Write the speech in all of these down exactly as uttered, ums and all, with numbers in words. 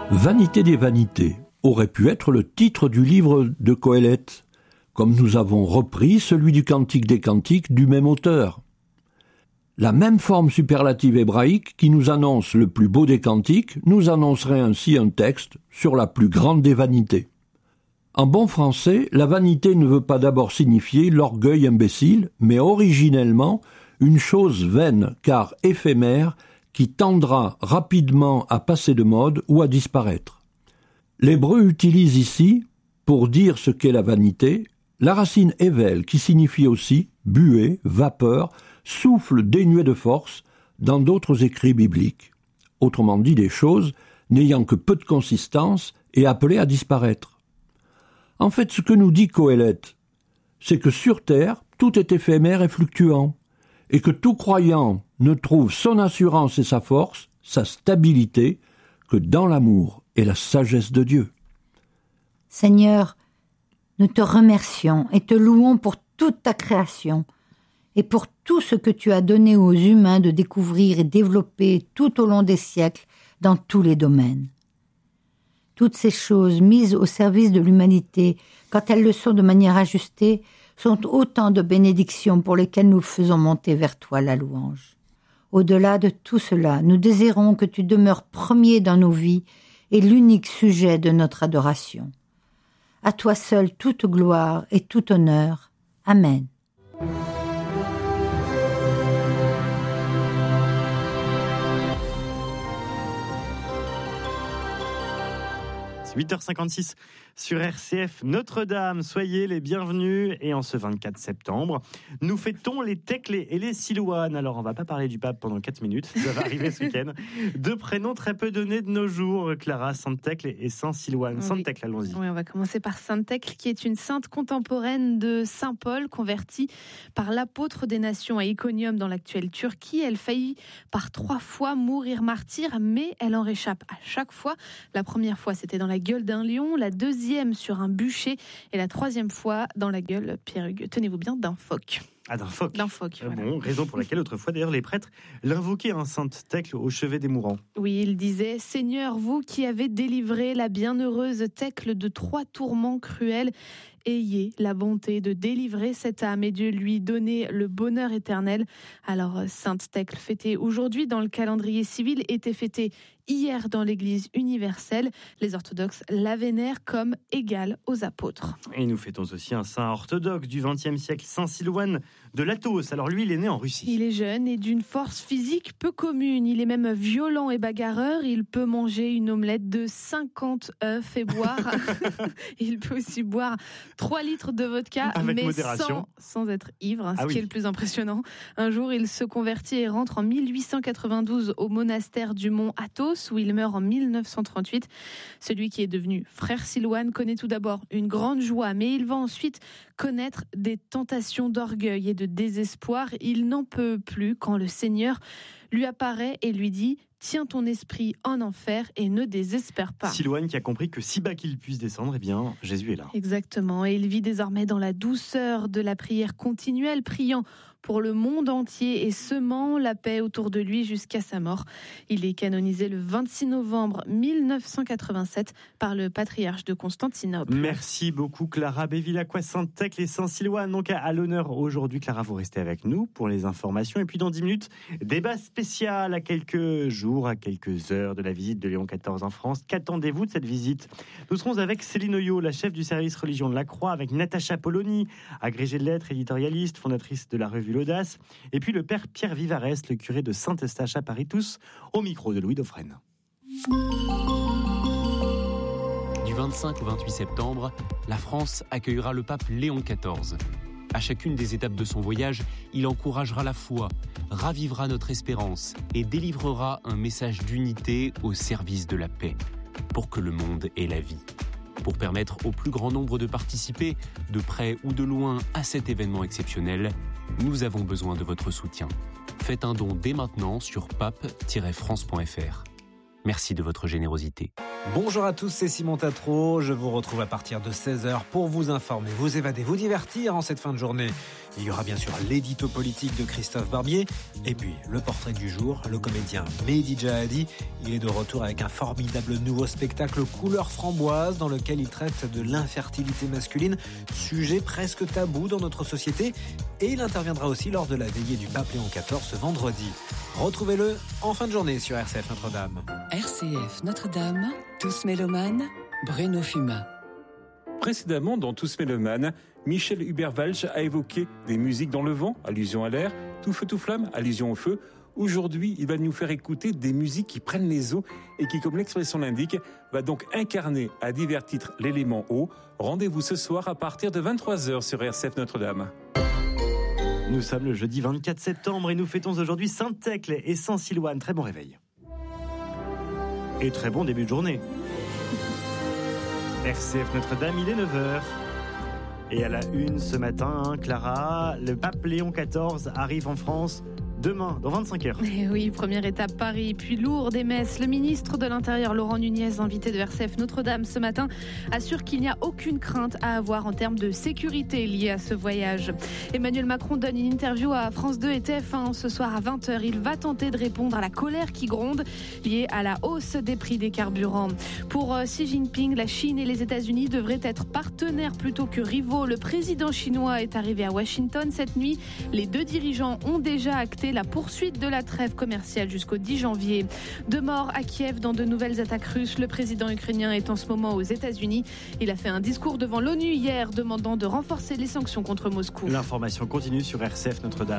Vanité des vanités aurait pu être le titre du livre de Qoheleth, comme nous avons repris celui du Cantique des Cantiques du même auteur. La même forme superlative hébraïque qui nous annonce le plus beau des cantiques nous annoncerait ainsi un texte sur la plus grande des vanités. En bon français, la vanité ne veut pas d'abord signifier l'orgueil imbécile, mais originellement une chose vaine car éphémère qui tendra rapidement à passer de mode ou à disparaître. L'hébreu utilise ici, pour dire ce qu'est la vanité, la racine hével qui signifie aussi buée, vapeur, souffle dénué de force dans d'autres écrits bibliques. Autrement dit, des choses n'ayant que peu de consistance et appelées à disparaître. En fait, ce que nous dit Qoheleth, c'est que sur terre, tout est éphémère et fluctuant, et que tout croyant ne trouve son assurance et sa force, sa stabilité, que dans l'amour et la sagesse de Dieu. Seigneur, nous te remercions et te louons pour toute ta création et pour tout ce que tu as donné aux humains de découvrir et développer tout au long des siècles dans tous les domaines. Toutes ces choses mises au service de l'humanité, quand elles le sont de manière ajustée, sont autant de bénédictions pour lesquelles nous faisons monter vers toi la louange. Au-delà de tout cela, nous désirons que tu demeures premier dans nos vies et l'unique sujet de notre adoration. À toi seul toute gloire et tout honneur. Amen. huit heures cinquante-six sur R C F Notre-Dame. Soyez les bienvenus. Et en ce vingt-quatre septembre, nous fêtons les Thècle et les Silouane. Alors, on ne va pas parler du pape pendant quatre minutes. Ça va arriver ce week-end. Deux prénoms très peu donnés de nos jours, Clara, Sainte Thècle et Saint Silouane. Sainte Thècle, allons-y. Oui, on va commencer par Sainte Thècle, qui est une sainte contemporaine de Saint Paul, convertie par l'apôtre des nations à Iconium dans l'actuelle Turquie. Elle faillit par trois fois mourir martyre, mais elle en réchappe à chaque fois. La première fois, c'était dans la gueule d'un lion, la deuxième sur un bûcher et la troisième fois dans la gueule, Pierre-Hugues, tenez-vous bien, d'un phoque. Ah, d'un phoque. D'un phoque, ah, voilà. Bon, raison pour laquelle autrefois d'ailleurs les prêtres l'invoquaient, un Sainte Thècle au chevet des mourants. Oui, il disait: Seigneur, vous qui avez délivré la bienheureuse Thècle de trois tourments cruels, ayez la bonté de délivrer cette âme et de lui donner le bonheur éternel. Alors, Sainte Thècle, fêtée aujourd'hui dans le calendrier civil, était fêtée hier dans l'Église universelle. Les orthodoxes la vénèrent comme égale aux apôtres. Et nous fêtons aussi un saint orthodoxe du vingtième siècle, Saint Silouane de Latos. Alors lui, il est né en Russie. Il est jeune et d'une force physique peu commune. Il est même violent et bagarreur. Il peut manger une omelette de cinquante œufs et boire. Il peut aussi boire trois litres de vodka, avec mais modération, sans, sans être ivre, hein, ce ah qui oui. est le plus impressionnant. Un jour, il se convertit et rentre en mille huit cent quatre-vingt-douze au monastère du Mont Athos, où il meurt en mille neuf cent trente-huit. Celui qui est devenu frère Silouane connaît tout d'abord une grande joie, mais il va ensuite connaître des tentations d'orgueil et de désespoir. Il n'en peut plus quand le Seigneur lui apparaît et lui dit: tiens ton esprit en enfer et ne désespère pas. Silouane qui a compris que si bas qu'il puisse descendre, eh bien, Jésus est là. Exactement, et il vit désormais dans la douceur de la prière continuelle, priant pour le monde entier et semant la paix autour de lui jusqu'à sa mort. Il est canonisé le vingt-six novembre mille neuf cent quatre-vingt-sept par le patriarche de Constantinople. Merci beaucoup Clara Bévilacqua, Sainte Thècle et Saint Silouane. Donc à, à l'honneur aujourd'hui, Clara, vous restez avec nous pour les informations. Et puis dans dix minutes, débat spécial à quelques jours, à quelques heures de la visite de Léon quatorze en France. Qu'attendez-vous de cette visite? Nous serons avec Céline Oyo, la chef du service religion de la Croix, avec Natacha Polony, agrégée de lettres, éditorialiste, fondatrice de la revue L'Audace, et puis le père Pierre Vivarès, le curé de Saint-Eustache à Paris, tous au micro de Louis Dauphren. Du vingt-cinq au vingt-huit septembre, la France accueillera le pape Léon quatorze. À chacune des étapes de son voyage, il encouragera la foi, ravivera notre espérance et délivrera un message d'unité au service de la paix, pour que le monde ait la vie. Pour permettre au plus grand nombre de participer, de près ou de loin, à cet événement exceptionnel, nous avons besoin de votre soutien. Faites un don dès maintenant sur pape tiret france point f r. Merci de votre générosité. Bonjour à tous, c'est Simon Tatro. Je vous retrouve à partir de seize heures pour vous informer, vous évader, vous divertir en cette fin de journée. Il y aura bien sûr l'édito politique de Christophe Barbier. Et puis, le portrait du jour, le comédien Mehdi Jahadi. Il est de retour avec un formidable nouveau spectacle couleur framboise dans lequel il traite de l'infertilité masculine, sujet presque tabou dans notre société. Et il interviendra aussi lors de la veillée du pape Léon quatorze ce vendredi. Retrouvez-le en fin de journée sur R C F Notre-Dame. R C F Notre-Dame, tous mélomanes, Bruno Fuma. Précédemment, dans Tous mélomanes, Michel Hubert-Walsh a évoqué des musiques dans le vent, allusion à l'air, tout feu tout flamme, allusion au feu. Aujourd'hui, il va nous faire écouter des musiques qui prennent les eaux et qui, comme l'expression l'indique, va donc incarner à divers titres l'élément eau. Rendez-vous ce soir à partir de vingt-trois heures sur R C F Notre-Dame. Nous sommes le jeudi vingt-quatre septembre et nous fêtons aujourd'hui Saint-Thècle et Saint-Silouane. Très bon réveil. Et très bon début de journée. R C F Notre-Dame, il est neuf heures. Et à la une ce matin, Clara, le pape Léon quatorze arrive en France demain, dans vingt-cinq heures. Et oui, première étape Paris, puis Lourdes et Metz. Le ministre de l'Intérieur, Laurent Nunez, invité de R C F Notre-Dame ce matin, assure qu'il n'y a aucune crainte à avoir en termes de sécurité liée à ce voyage. Emmanuel Macron donne une interview à France deux et T F un ce soir à vingt heures. Il va tenter de répondre à la colère qui gronde liée à la hausse des prix des carburants. Pour Xi Jinping, la Chine et les États-Unis devraient être partenaires plutôt que rivaux. Le président chinois est arrivé à Washington cette nuit. Les deux dirigeants ont déjà acté la poursuite de la trêve commerciale jusqu'au dix janvier. Deux morts à Kiev dans de nouvelles attaques russes. Le président ukrainien est en ce moment aux États-Unis. Il a fait un discours devant l'ONU hier demandant de renforcer les sanctions contre Moscou. L'information continue sur R C F Notre-Dame.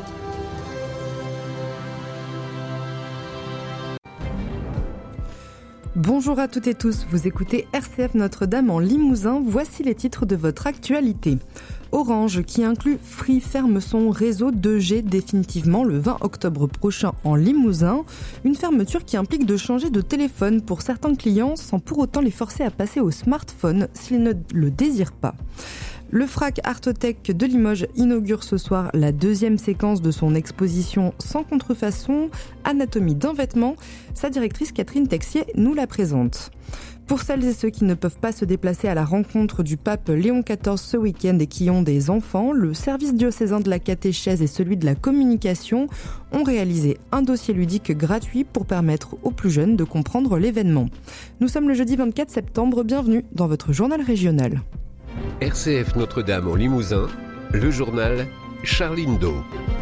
Bonjour à toutes et tous, vous écoutez R C F Notre-Dame en Limousin, voici les titres de votre actualité. Orange, qui inclut Free, ferme son réseau deux G définitivement le vingt octobre prochain en Limousin. Une fermeture qui implique de changer de téléphone pour certains clients sans pour autant les forcer à passer au smartphone s'ils ne le désirent pas. Le Frac Artotech de Limoges inaugure ce soir la deuxième séquence de son exposition Sans contrefaçon, anatomie d'un vêtement. Sa directrice Catherine Texier nous la présente. Pour celles et ceux qui ne peuvent pas se déplacer à la rencontre du pape Léon quatorze ce week-end et qui ont des enfants, le service diocésain de la catéchèse et celui de la communication ont réalisé un dossier ludique gratuit pour permettre aux plus jeunes de comprendre l'événement. Nous sommes le jeudi vingt-quatre septembre, bienvenue dans votre journal régional. R C F Notre-Dame en Limousin, le journal Charline Do.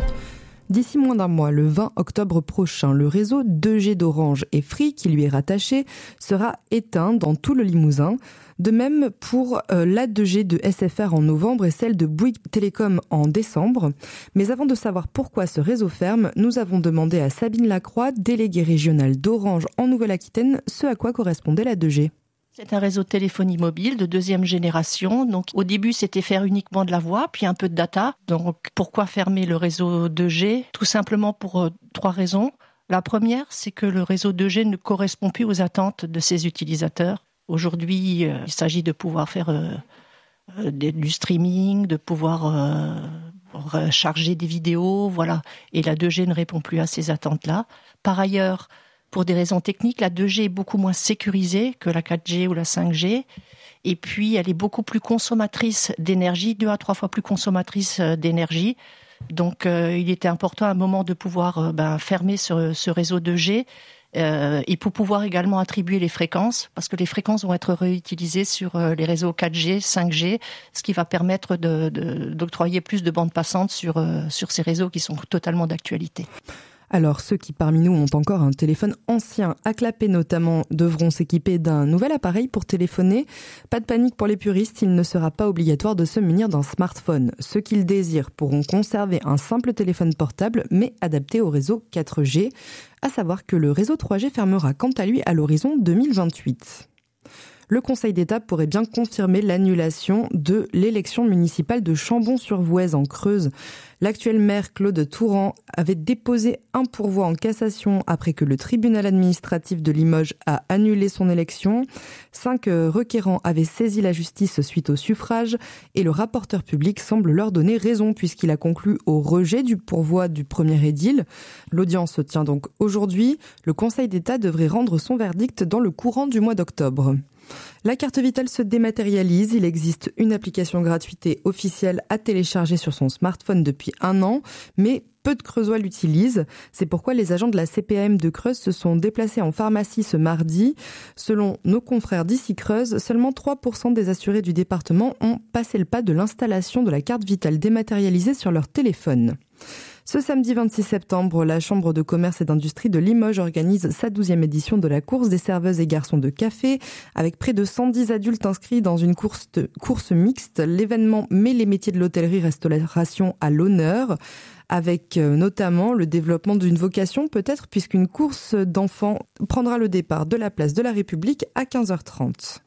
D'ici moins d'un mois, le vingt octobre prochain, le réseau deux G d'Orange et Free, qui lui est rattaché, sera éteint dans tout le Limousin. De même pour euh, l'A deux G de S F R en novembre et celle de Bouygues Télécom en décembre. Mais avant de savoir pourquoi ce réseau ferme, nous avons demandé à Sabine Lacroix, déléguée régionale d'Orange en Nouvelle-Aquitaine, ce à quoi correspondait l'A deux G. C'est un réseau de téléphonie mobile de deuxième génération. Donc, au début, c'était faire uniquement de la voix, puis un peu de data. Donc, pourquoi fermer le réseau deux G ? Tout simplement pour euh, trois raisons. La première, c'est que le réseau deux G ne correspond plus aux attentes de ses utilisateurs. Aujourd'hui, euh, il s'agit de pouvoir faire euh, euh, du streaming, de pouvoir euh, recharger des vidéos, voilà. Et la deux G ne répond plus à ces attentes-là. Par ailleurs, pour des raisons techniques, la deux G est beaucoup moins sécurisée que la quatre G ou la cinq G. Et puis, elle est beaucoup plus consommatrice d'énergie, deux à trois fois plus consommatrice d'énergie. Donc, euh, il était important à un moment de pouvoir euh, ben, fermer ce, ce réseau deux G euh, et pour pouvoir également attribuer les fréquences, parce que les fréquences vont être réutilisées sur euh, les réseaux quatre G, cinq G, ce qui va permettre de, de, d'octroyer plus de bandes passantes sur, euh, sur ces réseaux qui sont totalement d'actualité. Alors, ceux qui parmi nous ont encore un téléphone ancien à clapet notamment devront s'équiper d'un nouvel appareil pour téléphoner. Pas de panique pour les puristes, il ne sera pas obligatoire de se munir d'un smartphone. Ceux qui le désirent pourront conserver un simple téléphone portable mais adapté au réseau quatre G. À savoir que le réseau trois G fermera quant à lui à l'horizon deux mille vingt-huit. Le Conseil d'État pourrait bien confirmer l'annulation de l'élection municipale de Chambon-sur-Voueize en Creuse. L'actuel maire Claude Touran avait déposé un pourvoi en cassation après que le tribunal administratif de Limoges a annulé son élection. Cinq requérants avaient saisi la justice suite au suffrage et le rapporteur public semble leur donner raison puisqu'il a conclu au rejet du pourvoi du premier édile. L'audience se tient donc aujourd'hui. Le Conseil d'État devrait rendre son verdict dans le courant du mois d'octobre. La carte vitale se dématérialise. Il existe une application gratuite et officielle à télécharger sur son smartphone depuis un an, mais peu de Creusois l'utilisent. C'est pourquoi les agents de la C P A M de Creuse se sont déplacés en pharmacie ce mardi. Selon nos confrères d'ici Creuse, seulement trois pour cent des assurés du département ont passé le pas de l'installation de la carte vitale dématérialisée sur leur téléphone. Ce samedi vingt-six septembre, la Chambre de commerce et d'industrie de Limoges organise sa douzième édition de la course des serveuses et garçons de café. Avec près de cent dix adultes inscrits dans une course, de, course mixte, l'événement met les métiers de l'hôtellerie-restauration à l'honneur, avec notamment le développement d'une vocation peut-être, puisqu'une course d'enfants prendra le départ de la place de la République à quinze heures trente.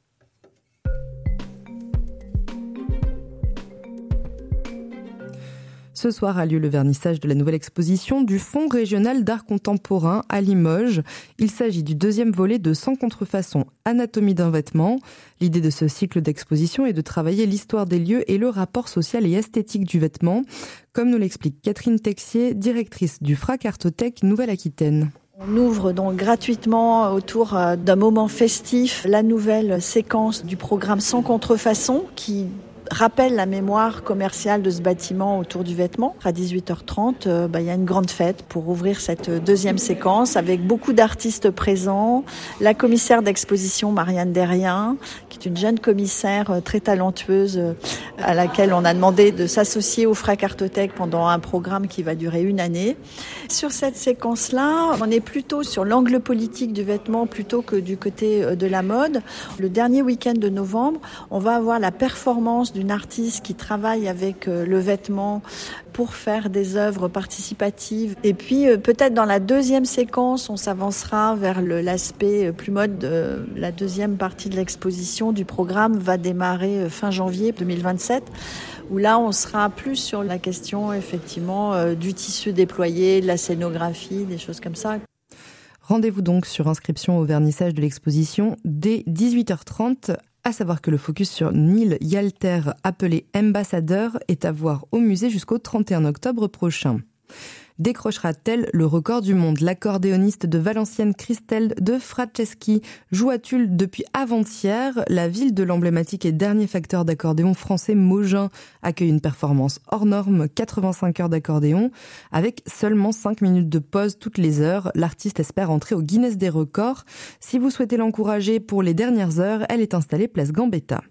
Ce soir a lieu le vernissage de la nouvelle exposition du Fonds régional d'art contemporain à Limoges. Il s'agit du deuxième volet de Sans contrefaçon, anatomie d'un vêtement. L'idée de ce cycle d'exposition est de travailler l'histoire des lieux et le rapport social et esthétique du vêtement, comme nous l'explique Catherine Texier, directrice du Frac Artothèque Nouvelle-Aquitaine. On ouvre donc gratuitement autour d'un moment festif la nouvelle séquence du programme Sans contrefaçon qui rappelle la mémoire commerciale de ce bâtiment autour du vêtement. À dix-huit heures trente, euh, bah, il y a une grande fête pour ouvrir cette deuxième séquence avec beaucoup d'artistes présents. La commissaire d'exposition Marianne Derrien, qui est une jeune commissaire très talentueuse à laquelle on a demandé de s'associer au Frac Artothèque pendant un programme qui va durer une année. Sur cette séquence-là, on est plutôt sur l'angle politique du vêtement plutôt que du côté de la mode. Le dernier week-end de novembre, on va avoir la performance d'une artiste qui travaille avec le vêtement pour faire des œuvres participatives. Et puis peut-être dans la deuxième séquence, on s'avancera vers le, l'aspect plus mode. La deuxième partie de l'exposition du programme va démarrer fin janvier deux mille vingt-sept, où là on sera plus sur la question effectivement du tissu déployé, de la scénographie, des choses comme ça. Rendez-vous donc sur inscription au vernissage de l'exposition dès dix-huit heures trente. À savoir que le focus sur Neil Yalter, appelé Ambassadeur, est à voir au musée jusqu'au trente et un octobre prochain. Décrochera-t-elle le record du monde ? L'accordéoniste de Valenciennes Christelle de Franceschi joue à Tulle depuis avant-hier. La ville de l'emblématique et dernier facteur d'accordéon français Mogin accueille une performance hors norme, quatre-vingt-cinq heures d'accordéon, avec seulement cinq minutes de pause toutes les heures. L'artiste espère entrer au Guinness des records. Si vous souhaitez l'encourager pour les dernières heures, elle est installée place Gambetta.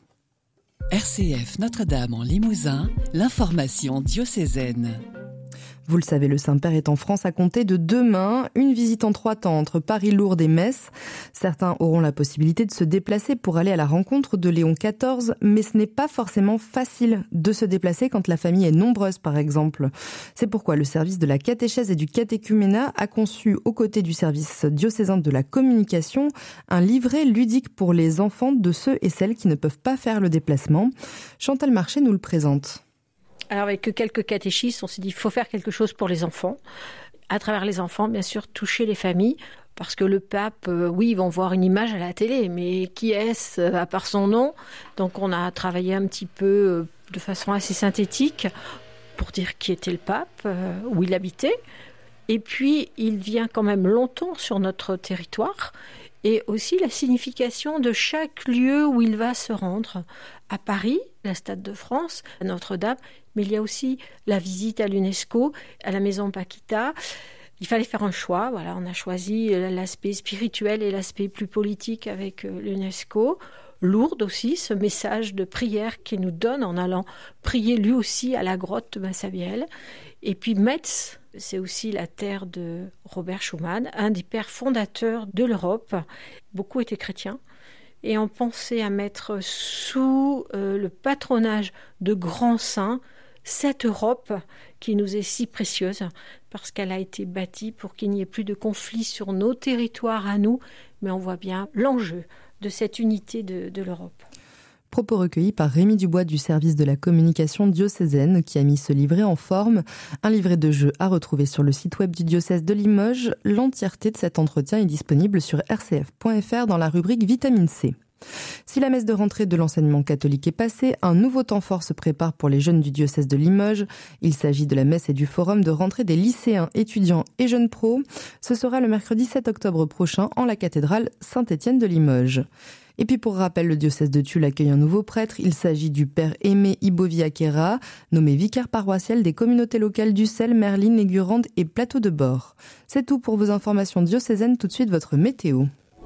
R C F Notre-Dame en Limousin, l'information diocésaine. Vous le savez, le Saint-Père est en France à compter de demain. Une visite en trois temps entre Paris, Lourdes et Metz. Certains auront la possibilité de se déplacer pour aller à la rencontre de Léon quatorze, mais ce n'est pas forcément facile de se déplacer quand la famille est nombreuse, par exemple. C'est pourquoi le service de la catéchèse et du catéchuménat a conçu, aux côtés du service diocésain de la communication, un livret ludique pour les enfants de ceux et celles qui ne peuvent pas faire le déplacement. Chantal Marché nous le présente. Alors avec quelques catéchistes, on s'est dit qu'il faut faire quelque chose pour les enfants. À travers les enfants, bien sûr, toucher les familles. Parce que le pape, euh, oui, ils vont voir une image à la télé, mais qui est-ce à part son nom ? Donc on a travaillé un petit peu euh, de façon assez synthétique pour dire qui était le pape, euh, où il habitait. Et puis il vient quand même longtemps sur notre territoire. Et aussi la signification de chaque lieu où il va se rendre. À Paris, la Stade de France, à Notre-Dame, mais il y a aussi la visite à l'UNESCO, à la Maison Paquita. Il fallait faire un choix. Voilà, on a choisi l'aspect spirituel et l'aspect plus politique avec l'UNESCO. Lourdes aussi, ce message de prière qu'il nous donne en allant prier lui aussi à la grotte de Massabielle. Et puis Metz, c'est aussi la terre de Robert Schuman, un des pères fondateurs de l'Europe. Beaucoup étaient chrétiens. Et on pensait à mettre sous euh, le patronage de grands saints cette Europe qui nous est si précieuse parce qu'elle a été bâtie pour qu'il n'y ait plus de conflits sur nos territoires à nous, mais on voit bien l'enjeu de cette unité de, de l'Europe. Propos recueillis par Rémi Dubois du service de la communication diocésaine qui a mis ce livret en forme. Un livret de jeu à retrouver sur le site web du diocèse de Limoges. L'entièreté de cet entretien est disponible sur r c f point f r dans la rubrique Vitamine C. Si la messe de rentrée de l'enseignement catholique est passée, un nouveau temps fort se prépare pour les jeunes du diocèse de Limoges. Il s'agit de la messe et du forum de rentrée des lycéens, étudiants et jeunes pros. Ce sera le mercredi sept octobre prochain en la cathédrale Saint-Étienne de Limoges. Et puis pour rappel, le diocèse de Tulle accueille un nouveau prêtre. Il s'agit du père Aimé Iboviakera, nommé vicaire paroissial des communautés locales d'Ussel, Merline, Aigurande et Plateau de Bord. C'est tout pour vos informations diocésaines. Tout de suite, votre météo.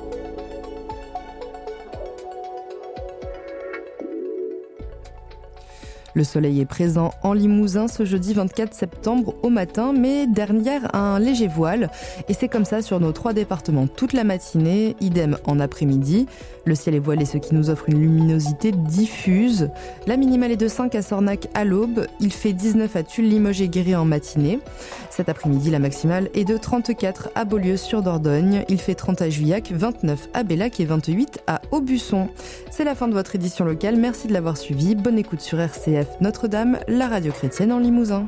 Le soleil est présent en Limousin ce jeudi vingt-quatre septembre au matin, mais derrière un léger voile. Et c'est comme ça sur nos trois départements toute la matinée, idem en après-midi. Le ciel est voilé, ce qui nous offre une luminosité diffuse. La minimale est de cinq à Sornac à l'aube. Il fait dix-neuf à Tulle, Limoges et Guéret en matinée. Cet après-midi, la maximale est de trente-quatre à Beaulieu-sur-Dordogne. Il fait trente à Juillac, vingt-neuf à Bellac et vingt-huit à Aubusson. C'est la fin de votre édition locale. Merci de l'avoir suivi. Bonne écoute sur R C F Notre-Dame, la radio chrétienne en Limousin.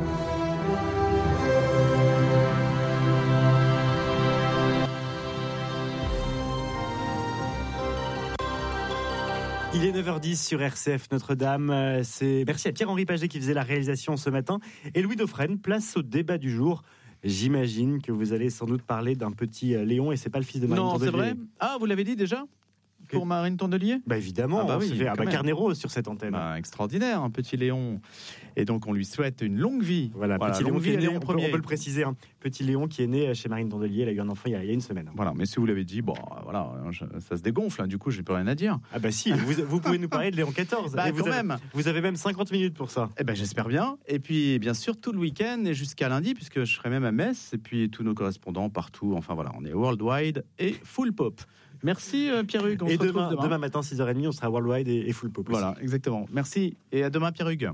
Il est neuf heures dix sur R C F Notre-Dame. C'est... Merci à Pierre-Henri Paget qui faisait la réalisation ce matin. Et Louis Dauphren, place au débat du jour. J'imagine que vous allez sans doute parler d'un petit Léon et c'est pas le fils de Marine Tondelier. Non, c'est vrai. Ah, vous l'avez dit déjà ? Pour Marine Tondelier ? Bah évidemment, ah bah oui, on se fait, ah bah Carnero sur cette antenne. Bah, extraordinaire, un petit Léon. Et donc on lui souhaite une longue vie. Voilà, voilà petit Léon, vie, né, Léon on, peut, premier. on peut le préciser, hein. Petit Léon qui est né chez Marine Tondelier, il a eu un enfant il y a, il y a une semaine. Voilà, mais si vous l'avez dit, bon, voilà, je, ça se dégonfle, hein, du coup j'ai plus rien à dire. Ah bah si, vous, vous pouvez nous parler de Léon quatorze. Bah, et vous quand avez, même. Vous avez même cinquante minutes pour ça. Eh ben j'espère bien. Et puis bien sûr tout le week-end et jusqu'à lundi, puisque je serai même à Metz, et puis tous nos correspondants partout. Enfin voilà, on est worldwide et full pop. Merci euh, Pierre-Hugues, on et se demain, retrouve demain. demain matin six heures trente, on sera worldwide et, et full pop. Voilà, aussi. exactement. Merci et à demain Pierre-Hugues.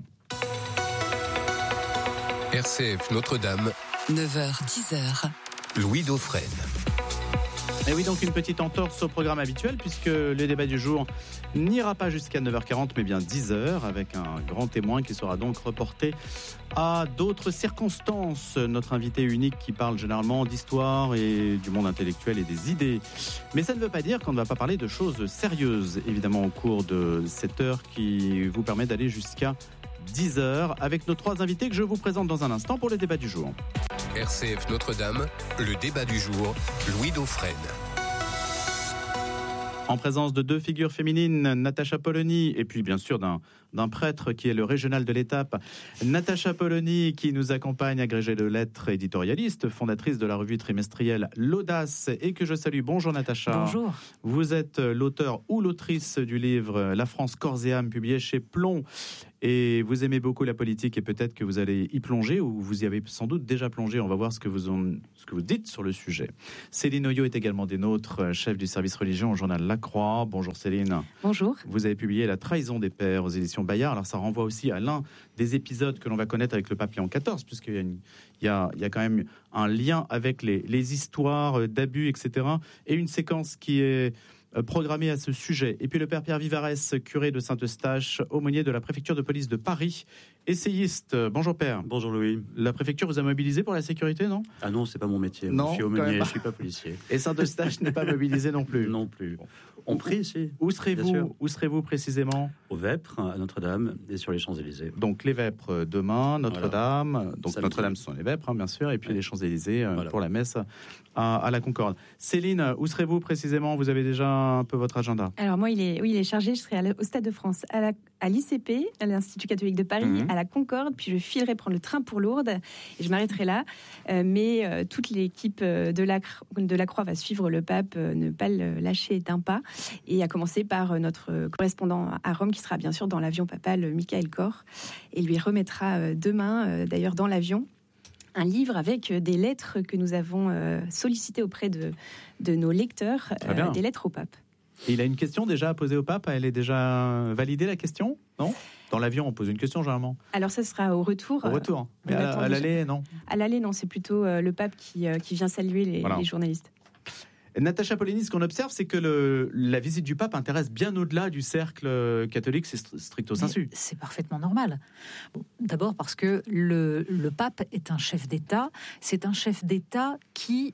R C F Notre-Dame, neuf heures dix heures. Louis Dauphren. Et oui, donc une petite entorse au programme habituel, puisque le débat du jour n'ira pas jusqu'à neuf heures quarante, mais bien dix heures, avec un grand témoin qui sera donc reporté à d'autres circonstances. Notre invité unique qui parle généralement d'histoire et du monde intellectuel et des idées. Mais ça ne veut pas dire qu'on ne va pas parler de choses sérieuses, évidemment, au cours de cette heure qui vous permet d'aller jusqu'à dix heures, avec nos trois invités que je vous présente dans un instant pour le débat du jour. R C F Notre-Dame, le débat du jour, Louis Dauphren. En présence de deux figures féminines, Natacha Polony, et puis bien sûr d'un, d'un prêtre qui est le régional de l'étape. Natacha Polony qui nous accompagne, agrégée de lettres, éditorialiste, fondatrice de la revue trimestrielle L'Audace, et que je salue. Bonjour Natacha. Bonjour. Vous êtes l'auteur ou l'autrice du livre La France, corps et âme, publié chez Plomb. Et vous aimez beaucoup la politique et peut-être que vous allez y plonger, ou vous y avez sans doute déjà plongé. On va voir ce que vous, en, ce que vous dites sur le sujet. Céline Oyo est également des nôtres, chef du service religion au journal La Croix. Bonjour Céline. Bonjour. Vous avez publié La trahison des pères aux éditions Bayard. Alors ça renvoie aussi à l'un des épisodes que l'on va connaître avec le pape Léon quatorze, puisqu'il y a, une, il y a, il y a quand même un lien avec les, les histoires d'abus, et cetera. Et une séquence qui est programmé à ce sujet. Et puis le père Pierre Vivarès, curé de Saint-Eustache, aumônier de la préfecture de police de Paris, essayiste. Bonjour père. Bonjour Louis. La préfecture vous a mobilisé pour la sécurité, non ? Ah non, c'est pas mon métier. Non, je suis aumônier, je suis pas policier. Et Saint-Eustache n'est pas mobilisé non plus. Non plus. On prie ici. Où serez-vous Où serez-vous précisément ? Au Vêpres, à Notre-Dame et sur les Champs-Élysées. Donc les Vêpres demain, Notre-Dame. Voilà. Donc Samedi. Notre-Dame, ce sont les Vêpres, hein, bien sûr, et puis ouais. les Champs-Élysées voilà. pour la messe à, à la Concorde. Céline, où serez-vous précisément ? Vous avez déjà un peu votre agenda ? Alors moi, il est, oui, il est chargé. Je serai à, au Stade de France, à, la, à l'I C P, à l'Institut catholique de Paris, mmh. à la Concorde, puis je filerai prendre le train pour Lourdes et je m'arrêterai là. Euh, mais euh, toute l'équipe de la, de la Croix va suivre le pape, euh, ne pas le lâcher d'un pas, et à commencer par euh, notre correspondant à Rome qui sera bien sûr dans l'avion papal, Michael Kor, et lui remettra euh, demain, euh, d'ailleurs dans l'avion, un livre avec des lettres que nous avons euh, sollicitées auprès de, de nos lecteurs, euh, des lettres au pape. Et il a une question déjà à poser au pape. Elle est déjà validée, la question ? Non ? Dans l'avion, on pose une question généralement. Alors ça sera au retour. Au retour. Mais à, à l'aller, non ? À l'aller, non. C'est plutôt euh, le pape qui, euh, qui vient saluer les, voilà. les journalistes. Natacha Polony, ce qu'on observe, c'est que le, la visite du pape intéresse bien au-delà du cercle catholique, c'est stricto sensu. C'est parfaitement normal. Bon, d'abord parce que le, le pape est un chef d'État. C'est un chef d'État qui... Euh,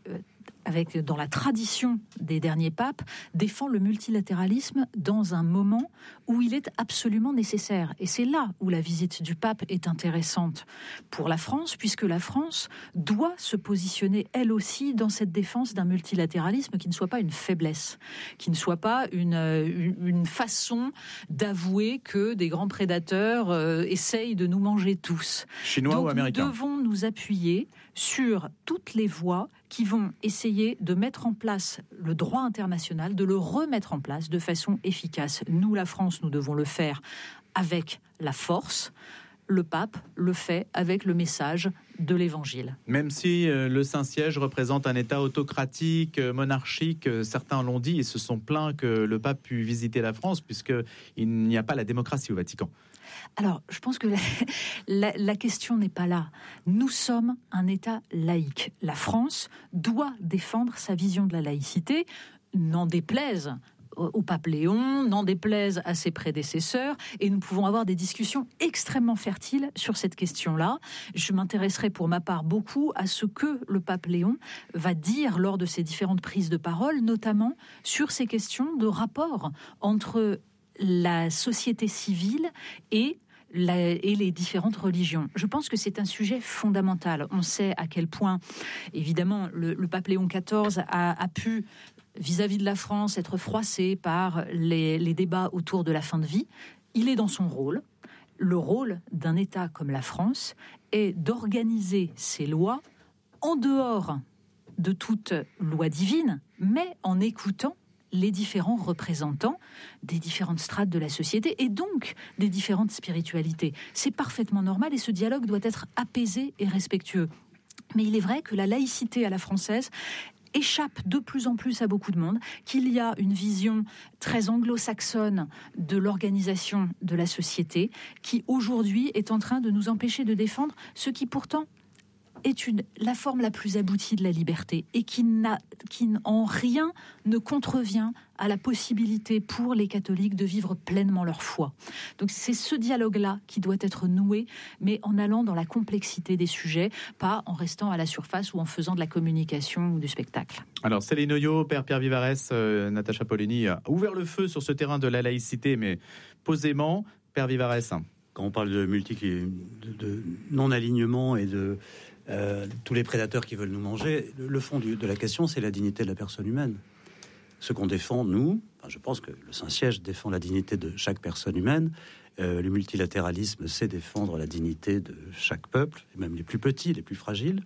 avec, dans la tradition des derniers papes, défend le multilatéralisme dans un moment où il est absolument nécessaire. Et c'est là où la visite du pape est intéressante pour la France, puisque la France doit se positionner, elle aussi, dans cette défense d'un multilatéralisme qui ne soit pas une faiblesse, qui ne soit pas une, une, une façon d'avouer que des grands prédateurs euh, essayent de nous manger tous. Chinois Donc, ou américains ? Nous devons nous appuyer sur toutes les voies qui vont essayer de mettre en place le droit international, de le remettre en place de façon efficace. Nous, la France, nous devons le faire avec la force. Le pape le fait avec le message de l'Évangile. Même si euh, le Saint-Siège représente un État autocratique, euh, monarchique, euh, certains l'ont dit et se sont plaints que le pape pût visiter la France, puisqu'il n'y a pas la démocratie au Vatican. Alors, je pense que la, la, la question n'est pas là. Nous sommes un État laïque. La France doit défendre sa vision de la laïcité, n'en déplaise au pape Léon, n'en déplaise à ses prédécesseurs, et nous pouvons avoir des discussions extrêmement fertiles sur cette question-là. Je m'intéresserai pour ma part beaucoup à ce que le pape Léon va dire lors de ses différentes prises de parole, notamment sur ces questions de rapport entre la société civile et La, et les différentes religions. Je pense que c'est un sujet fondamental. On sait à quel point, évidemment, le, le pape Léon quatorze a, a pu, vis-à-vis de la France, être froissé par les, les débats autour de la fin de vie. Il est dans son rôle. Le rôle d'un État comme la France est d'organiser ses lois en dehors de toute loi divine, mais en écoutant les différents représentants des différentes strates de la société et donc des différentes spiritualités. C'est parfaitement normal et ce dialogue doit être apaisé et respectueux. Mais il est vrai que la laïcité à la française échappe de plus en plus à beaucoup de monde, qu'il y a une vision très anglo-saxonne de l'organisation de la société qui aujourd'hui est en train de nous empêcher de défendre ce qui pourtant est une, la forme la plus aboutie de la liberté et qui, n'a, qui en rien ne contrevient à la possibilité pour les catholiques de vivre pleinement leur foi. Donc c'est ce dialogue-là qui doit être noué, mais en allant dans la complexité des sujets, pas en restant à la surface ou en faisant de la communication ou du spectacle. Alors Céline Oyo, Père Pierre Vivarès, euh, Natacha Polony a ouvert le feu sur ce terrain de la laïcité, mais posément, Père Vivarès. Quand on parle de multi, de, de non-alignement et de euh, tous les prédateurs qui veulent nous manger, le fond du, de la question, c'est la dignité de la personne humaine. Ce qu'on défend, nous, enfin, je pense que le Saint-Siège défend la dignité de chaque personne humaine. Euh, le multilatéralisme, c'est défendre la dignité de chaque peuple, même les plus petits, les plus fragiles.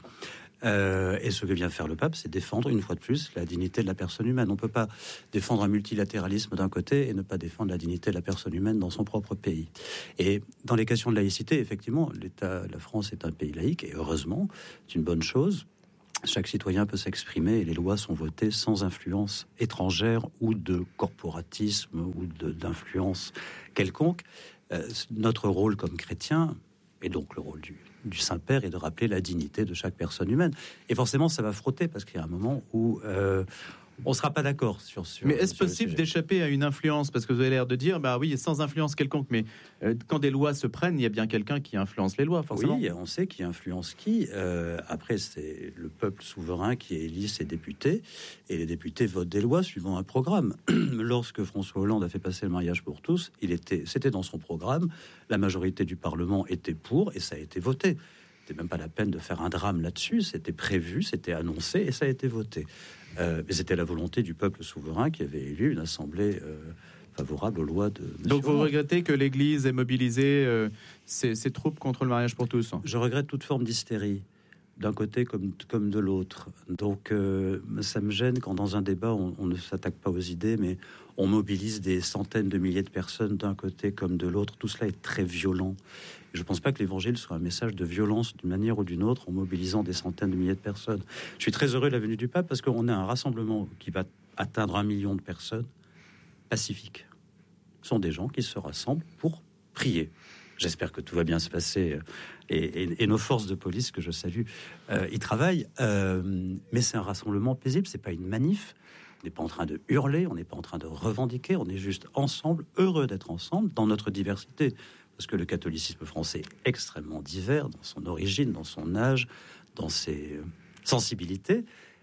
Euh, et ce que vient faire le pape, c'est défendre, une fois de plus, la dignité de la personne humaine. On ne peut pas défendre un multilatéralisme d'un côté et ne pas défendre la dignité de la personne humaine dans son propre pays. Et dans les questions de laïcité, effectivement, l'État, la France est un pays laïque, et heureusement, c'est une bonne chose. Chaque citoyen peut s'exprimer et les lois sont votées sans influence étrangère ou de corporatisme ou de, d'influence quelconque. Euh, notre rôle comme chrétien, et donc le rôle du, du Saint-Père, est de rappeler la dignité de chaque personne humaine. Et forcément, ça va frotter, parce qu'il y a un moment où euh, on ne sera pas d'accord sur, sur Mais est-ce sur possible d'échapper à une influence ? Parce que vous avez l'air de dire, bah oui, sans influence quelconque, mais euh, quand des lois se prennent, il y a bien quelqu'un qui influence les lois, forcément. Oui, on sait qui influence qui. Euh, après, c'est le peuple souverain qui élit ses députés, et les députés votent des lois suivant un programme. Lorsque François Hollande a fait passer le mariage pour tous, il était, c'était dans son programme, la majorité du Parlement était pour, et ça a été voté. C'était même pas la peine de faire un drame là-dessus, c'était prévu, c'était annoncé, et ça a été voté. Euh, mais c'était la volonté du peuple souverain qui avait élu une assemblée euh, favorable aux lois de... Donc vous regrettez que l'Église ait mobilisé euh, ses, ses troupes contre le mariage pour tous ? Je regrette toute forme d'hystérie, d'un côté comme, comme de l'autre. Donc euh, ça me gêne quand dans un débat on, on ne s'attaque pas aux idées, mais on mobilise des centaines de milliers de personnes d'un côté comme de l'autre. Tout cela est très violent. Et je ne pense pas que l'Évangile soit un message de violence d'une manière ou d'une autre en mobilisant des centaines de milliers de personnes. Je suis très heureux de la venue du pape parce qu'on a un rassemblement qui va atteindre un million de personnes pacifiques. Ce sont des gens qui se rassemblent pour prier. J'espère que tout va bien se passer. Et, et, et nos forces de police, que je salue, euh, y travaillent. Euh, mais c'est un rassemblement paisible, c'est pas une manif. On n'est pas en train de hurler, on n'est pas en train de revendiquer, on est juste ensemble, heureux d'être ensemble, dans notre diversité. Parce que le catholicisme français est extrêmement divers dans son origine, dans son âge, dans ses sensibilités.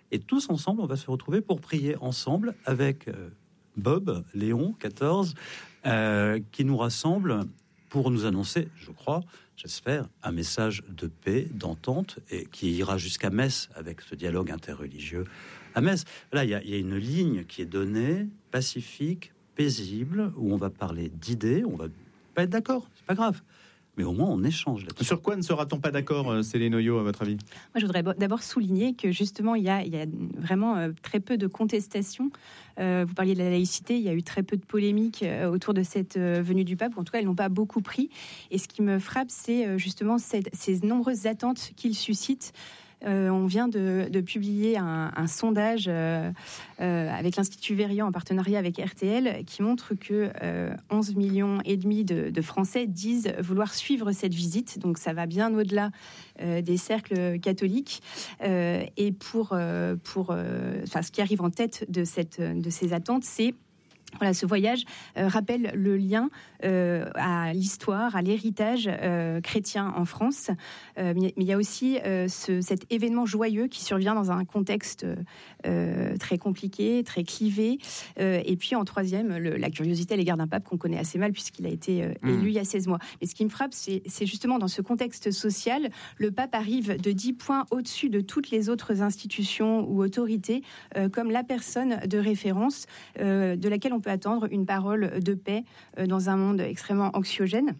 Et tous ensemble, on va se retrouver pour prier ensemble avec euh, Bob, Léon, quatorze, euh, qui nous rassemble pour nous annoncer, je crois, j'espère, un message de paix, d'entente, et qui ira jusqu'à Metz avec ce dialogue interreligieux à Metz. Là, il y, y a une ligne qui est donnée, pacifique, paisible, où on va parler d'idées, on va pas être d'accord, c'est pas grave. Mais au moins, on échange là-dessus. Sur quoi ne sera-t-on pas d'accord, Céline Noyau, à votre avis ? Moi, je voudrais d'abord souligner que justement, il y a, il y a vraiment euh, très peu de contestations. Euh, vous parliez de la laïcité, il y a eu très peu de polémiques euh, autour de cette euh, venue du pape. En tout cas, elles n'ont pas beaucoup pris. Et ce qui me frappe, c'est euh, justement cette, ces nombreuses attentes qu'il suscite. Euh, on vient de, de publier un, un sondage euh, euh, avec l'Institut Verian en partenariat avec R T L qui montre que euh, onze millions et demi de, de Français disent vouloir suivre cette visite. Donc ça va bien au-delà euh, des cercles catholiques. Euh, et pour, euh, pour euh, enfin, ce qui arrive en tête de, cette, de ces attentes, c'est Voilà, ce voyage euh, rappelle le lien euh, à l'histoire, à l'héritage euh, chrétien en France. Euh, mais il y a aussi euh, ce, cet événement joyeux qui survient dans un contexte euh, très compliqué, très clivé. Euh, et puis en troisième, le, la curiosité à l'égard d'un pape qu'on connaît assez mal puisqu'il a été euh, élu mmh. il y a seize mois. Mais ce qui me frappe, c'est, c'est justement dans ce contexte social, le pape arrive de dix points au-dessus de toutes les autres institutions ou autorités, euh, comme la personne de référence euh, de laquelle on peut attendre une parole de paix euh, dans un monde extrêmement anxiogène.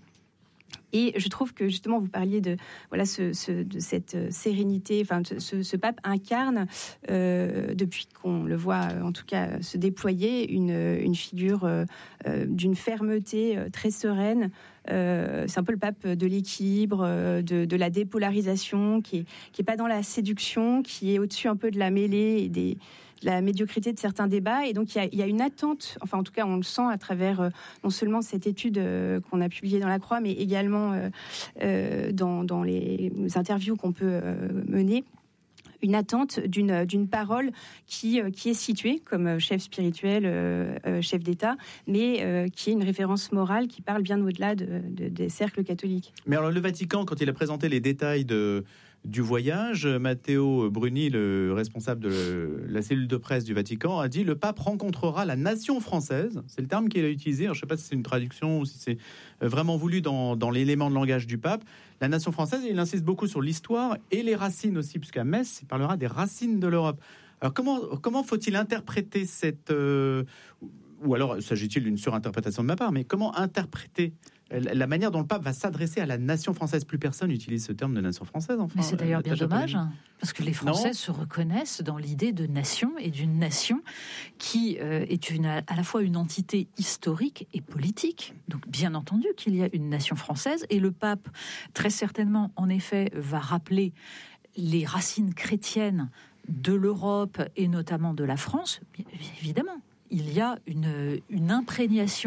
Et je trouve que justement vous parliez de voilà ce, ce, de cette sérénité. Enfin, ce, ce pape incarne euh, depuis qu'on le voit en tout cas se déployer une, une figure euh, d'une fermeté très sereine. Euh, c'est un peu le pape de l'équilibre, de, de la dépolarisation, qui est qui est pas dans la séduction, qui est au-dessus un peu de la mêlée et des de la médiocrité de certains débats. Et donc, il y a, il y a une attente, enfin, en tout cas, on le sent à travers euh, non seulement cette étude euh, qu'on a publiée dans La Croix, mais également euh, euh, dans, dans les interviews qu'on peut euh, mener, une attente d'une, d'une parole qui, euh, qui est située comme chef spirituel, euh, euh, chef d'État, mais euh, qui est une référence morale qui parle bien au-delà de, de, des cercles catholiques. Mais alors, le Vatican, quand il a présenté les détails de... du voyage, Matteo Bruni, le responsable de la cellule de presse du Vatican, a dit: le pape rencontrera la nation française. C'est le terme qu'il a utilisé. Alors, je ne sais pas si c'est une traduction ou si c'est vraiment voulu dans, dans l'élément de langage du pape. La nation française, il insiste beaucoup sur l'histoire et les racines aussi, puisqu'à Metz, il parlera des racines de l'Europe. Alors, comment, comment faut-il interpréter cette... Euh, ou alors, s'agit-il d'une surinterprétation de ma part, mais comment interpréter la manière dont le pape va s'adresser à la nation française? Plus personne n'utilise ce terme de nation française. Enfin, mais c'est d'ailleurs bien dommage, hein, parce que les Français non. se reconnaissent dans l'idée de nation et d'une nation qui euh, est une, à la fois une entité historique et politique. Donc bien entendu qu'il y a une nation française, et le pape, très certainement, en effet, va rappeler les racines chrétiennes de l'Europe et notamment de la France, bien évidemment. Il y a une, une imprégnation